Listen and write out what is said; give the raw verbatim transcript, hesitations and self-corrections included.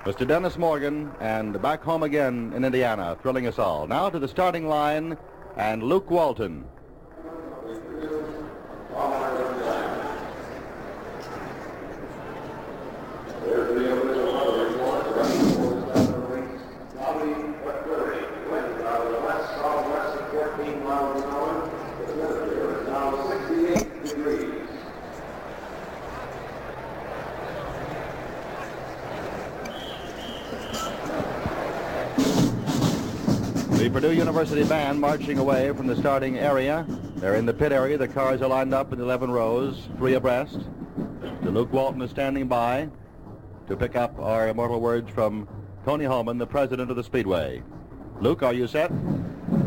Mister Dennis Morgan, and back home again in Indiana, thrilling us all. Now to the starting line, and Luke Walton. The Purdue University band marching away from the starting area. They're in the pit area. The cars are lined up in eleven rows, three abreast. Mister Luke Walton is standing by to pick up our immortal words from Tony Holman, the president of the Speedway. Luke, are you set?